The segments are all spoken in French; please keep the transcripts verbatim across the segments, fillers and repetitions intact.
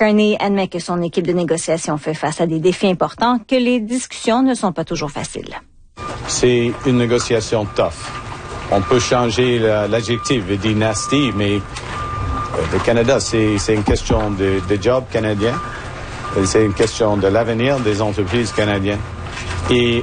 Carney admet que son équipe de négociation fait face à des défis importants, que les discussions ne sont pas toujours faciles. C'est une négociation tough. On peut changer l'adjectif et dire nasty, mais le Canada, c'est, c'est une question de, de job canadien. C'est une question de l'avenir des entreprises canadiennes. Et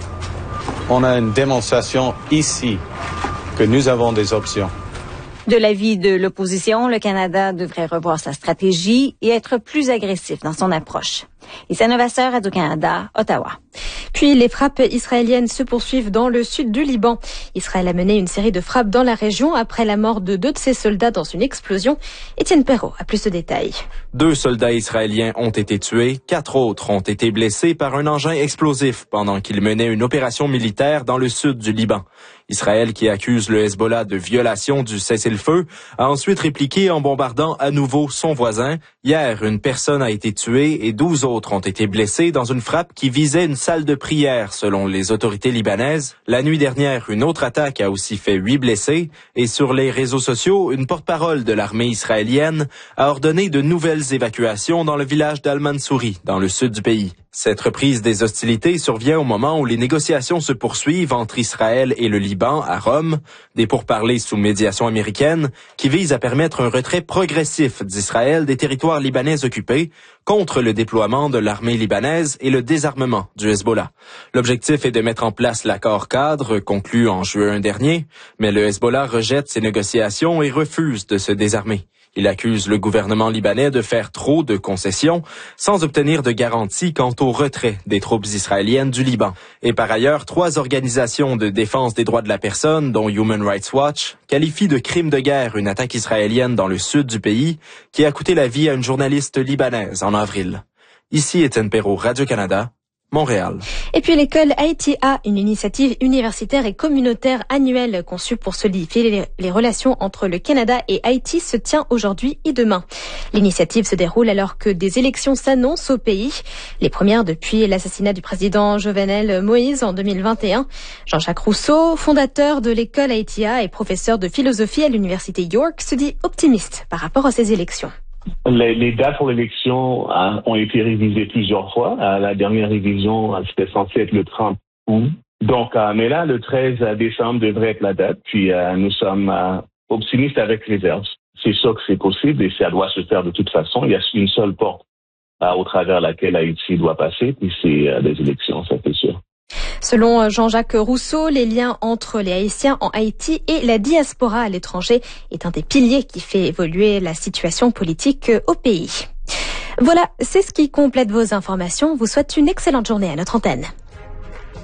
on a une démonstration ici que nous avons des options. De l'avis de l'opposition, le Canada devrait revoir sa stratégie et être plus agressif dans son approche. Lisa Novasseur, Radio-Canada, Ottawa. Puis les frappes israéliennes se poursuivent dans le sud du Liban. Israël a mené une série de frappes dans la région après la mort de deux de ses soldats dans une explosion. Étienne Perrault a plus de détails. Deux soldats israéliens ont été tués, quatre autres ont été blessés par un engin explosif pendant qu'ils menaient une opération militaire dans le sud du Liban. Israël, qui accuse le Hezbollah de violation du cessez-le-feu, a ensuite répliqué en bombardant à nouveau son voisin. Hier, une personne a été tuée et douze autres ont été blessés dans une frappe qui visait une salle de prière, selon les autorités libanaises. La nuit dernière, une autre attaque a aussi fait huit blessés. Et sur les réseaux sociaux, une porte-parole de l'armée israélienne a ordonné de nouvelles évacuations dans le village d'Al-Mansouri, dans le sud du pays. Cette reprise des hostilités survient au moment où les négociations se poursuivent entre Israël et le Liban à Rome, des pourparlers sous médiation américaine qui visent à permettre un retrait progressif d'Israël des territoires libanais occupés contre le déploiement de l'armée libanaise et le désarmement du Hezbollah. L'objectif est de mettre en place l'accord cadre conclu en juin dernier, mais le Hezbollah rejette ces négociations et refuse de se désarmer. Il accuse le gouvernement libanais de faire trop de concessions sans obtenir de garantie quant au retrait des troupes israéliennes du Liban. Et par ailleurs, trois organisations de défense des droits de la personne, dont Human Rights Watch, qualifient de crime de guerre une attaque israélienne dans le sud du pays qui a coûté la vie à une journaliste libanaise en avril. Ici Étienne Perrault, Radio-Canada, Montréal. Et puis l'école Haïti A, une initiative universitaire et communautaire annuelle conçue pour solidifier les, les relations entre le Canada et Haïti, se tient aujourd'hui et demain. L'initiative se déroule alors que des élections s'annoncent au pays, les premières depuis l'assassinat du président Jovenel Moïse en deux mille vingt et un. Jean-Jacques Rousseau, fondateur de l'école Haïti A et professeur de philosophie à l'université York, se dit optimiste par rapport à ces élections. Les, les dates pour l'élection euh, ont été révisées plusieurs fois. Euh, la dernière révision, euh, c'était censé être le trente août. Donc, euh, mais là, le treize décembre devrait être la date. Puis euh, nous sommes euh, optimistes avec réserve. C'est sûr que c'est possible et ça doit se faire de toute façon. Il y a une seule porte euh, au travers laquelle Haïti doit passer, puis c'est euh, des élections, ça c'est sûr. Selon Jean-Jacques Rousseau, les liens entre les Haïtiens en Haïti et la diaspora à l'étranger est un des piliers qui fait évoluer la situation politique au pays. Voilà, c'est ce qui complète vos informations. Je vous souhaite une excellente journée à notre antenne.